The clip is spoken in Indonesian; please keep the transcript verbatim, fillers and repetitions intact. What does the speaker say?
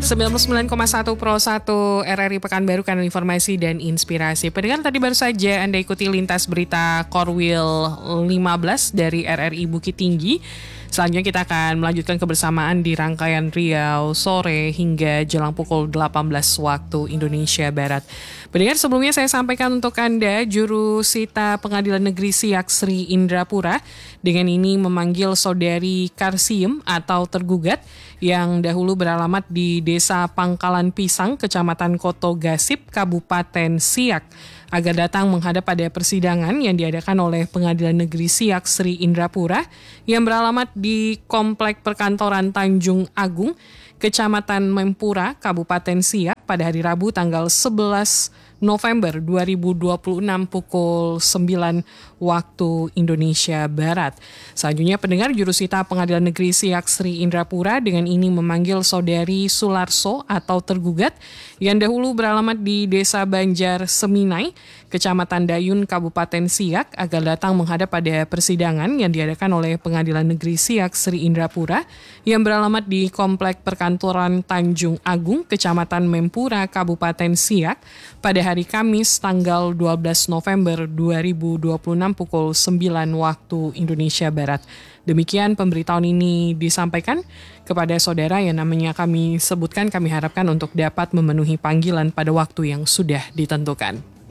sembilan puluh sembilan koma satu Pro satu R R I Pekanbaru, kanal informasi dan inspirasi. Pendengar, tadi baru saja Anda ikuti lintas berita Korwil lima belas dari R R I Bukit Tinggi. Selanjutnya kita akan melanjutkan kebersamaan di rangkaian Riau sore hingga jelang pukul delapan belas waktu Indonesia Barat. Pendengar, sebelumnya saya sampaikan untuk Anda, juru sita Pengadilan Negeri Siak Sri Indrapura dengan ini memanggil saudari Karsiem atau tergugat yang dahulu beralamat di Desa Pangkalan Pisang, Kecamatan Koto Gasip, Kabupaten Siak, agar datang menghadap pada persidangan yang diadakan oleh Pengadilan Negeri Siak Sri Indrapura yang beralamat di Komplek Perkantoran Tanjung Agung, Kecamatan Mempura, Kabupaten Siak pada hari Rabu tanggal sebelas November dua ribu dua puluh enam pukul sembilan waktu Indonesia Barat. Selanjutnya pendengar, jurusita Pengadilan Negeri Siak Sri Indrapura dengan ini memanggil saudari Sularso atau tergugat yang dahulu beralamat di Desa Banjar Seminai, Kecamatan Dayun, Kabupaten Siak agar datang menghadap pada persidangan yang diadakan oleh Pengadilan Negeri Siak Sri Indrapura yang beralamat di Komplek Perkantoran Tanjung Agung, Kecamatan Mempura, Kabupaten Siak pada hari Kamis tanggal dua belas November dua ribu dua puluh enam pukul sembilan waktu Indonesia Barat. Demikian pemberitahuan ini disampaikan kepada saudara yang namanya kami sebutkan. Kami harapkan untuk dapat memenuhi panggilan pada waktu yang sudah ditentukan.